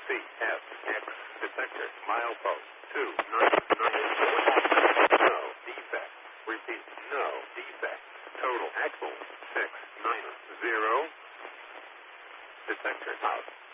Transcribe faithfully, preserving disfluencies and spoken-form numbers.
C F X detector milepost two nine nine. No defect. Repeat. No defect. Total axle six nine zero. Detector out.